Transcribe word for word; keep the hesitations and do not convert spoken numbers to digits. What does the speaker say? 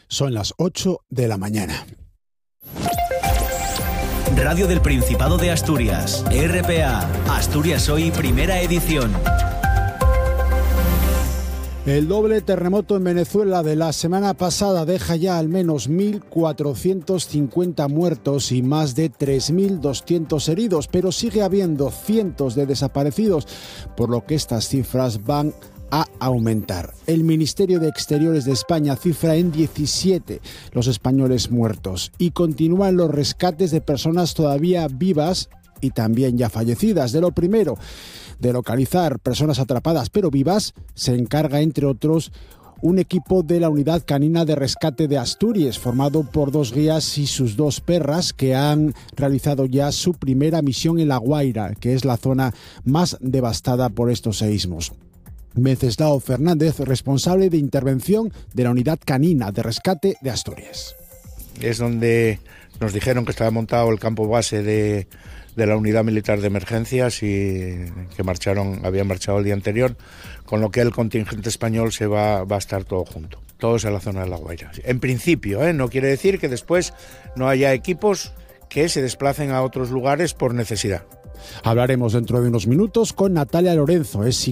Son las ocho de la mañana. Radio del Principado de Asturias, R P A, Asturias Hoy, primera edición. El doble terremoto en Venezuela de la semana pasada deja ya al menos mil cuatrocientos cincuenta muertos y más de tres mil doscientos heridos, pero sigue habiendo cientos de desaparecidos, por lo que estas cifras van a aumentar. El Ministerio de Exteriores de España cifra en diecisiete los españoles muertos y continúan los rescates de personas todavía vivas y también ya fallecidas. De lo primero, de localizar personas atrapadas pero vivas, se encarga, entre otros, un equipo de la Unidad Canina de Rescate de Asturias, formado por dos guías y sus dos perras, que han realizado ya su primera misión en La Guaira, que es la zona más devastada por estos seísmos. Venceslao Fernández, responsable de intervención de la Unidad Canina de Rescate de Asturias. Es donde nos dijeron que estaba montado el campo base de, de la Unidad Militar de Emergencias y que marcharon, habían marchado el día anterior, con lo que el contingente español se va, va a estar todo junto, todos en la zona de La Guaira. En principio, ¿eh? No quiere decir que después no haya equipos que se desplacen a otros lugares por necesidad. Hablaremos dentro de unos minutos con Natalia Lorenzo, es